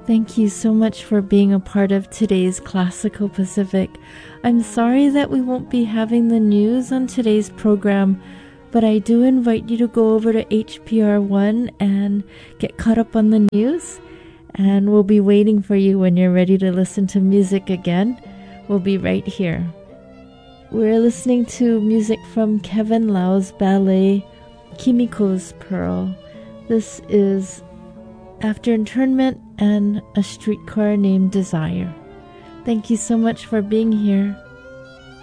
Thank you so much for being a part of today's Classical Pacific. I'm sorry that we won't be having the news on today's program, but I do invite you to go over to HPR1 and get caught up on the news. And we'll be waiting for you when you're ready to listen to music again. We'll be right here. We're listening to music from Kevin Lau's ballet, Kimiko's Pearl. This is After Internment and A Streetcar Named Desire. Thank you so much for being here.